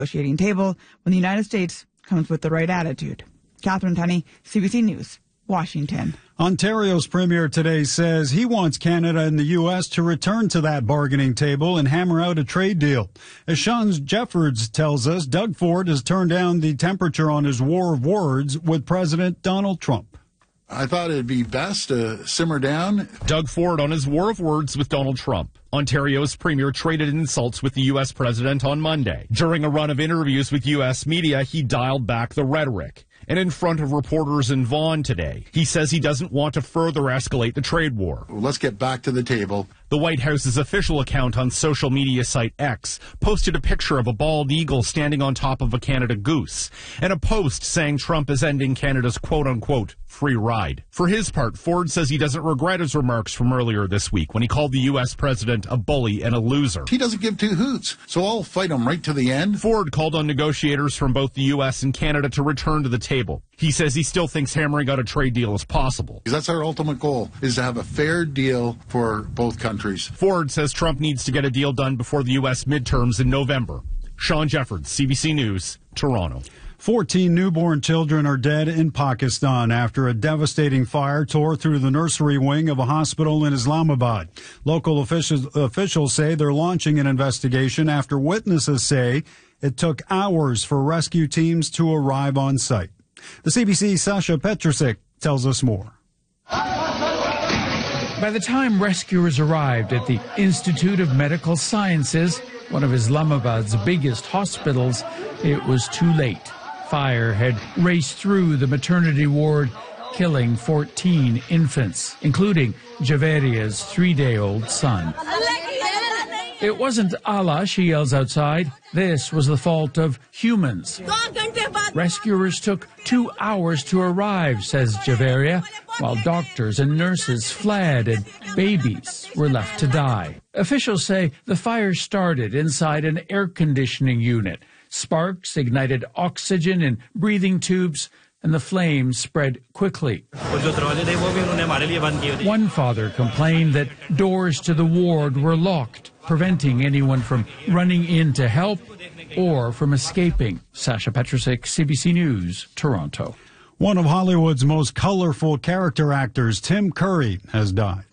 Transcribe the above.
negotiating table when the United States comes with the right attitude. Catherine Tunney, CBC News, Washington. Ontario's premier today says he wants Canada and the U.S. to return to that bargaining table and hammer out a trade deal. As Sean Jeffords tells us, Doug Ford has turned down the temperature on his war of words with President Donald Trump. I thought it'd be best to simmer down. Doug Ford on his war of words with Donald Trump. Ontario's premier traded insults with the U.S. president on Monday. During a run of interviews with U.S. media, he dialed back the rhetoric. And in front of reporters in Vaughan today, he says he doesn't want to further escalate the trade war. Let's get back to the table. The White House's official account on social media site X posted a picture of a bald eagle standing on top of a Canada goose and a post saying Trump is ending Canada's quote-unquote free ride. For his part, Ford says he doesn't regret his remarks from earlier this week when he called the U.S. president a bully and a loser. He doesn't give two hoots, so I'll fight him right to the end. Ford called on negotiators from both the U.S. and Canada to return to the table. He says he still thinks hammering out a trade deal is possible. That's our ultimate goal, is to have a fair deal for both countries. Ford says Trump needs to get a deal done before the U.S. midterms in November. Sean Jeffords, CBC News, Toronto. 14 newborn children are dead in Pakistan after a devastating fire tore through the nursery wing of a hospital in Islamabad. Local officials say they're launching an investigation after witnesses say it took hours for rescue teams to arrive on site. The CBC's Sasha Petrusik tells us more. By the time rescuers arrived at the Institute of Medical Sciences, one of Islamabad's biggest hospitals, it was too late. Fire had raced through the maternity ward, killing 14 infants, including Javeria's 3-day-old son. It wasn't Allah, she yells outside. This was the fault of humans. Rescuers took 2 hours to arrive, says Javeria, while doctors and nurses fled and babies were left to die. Officials say the fire started inside an air conditioning unit. Sparks ignited oxygen in breathing tubes, and the flames spread quickly. One father complained that doors to the ward were locked, preventing anyone from running in to help or from escaping. Sasha Petrusik, CBC News, Toronto. One of Hollywood's most colorful character actors, Tim Curry, has died.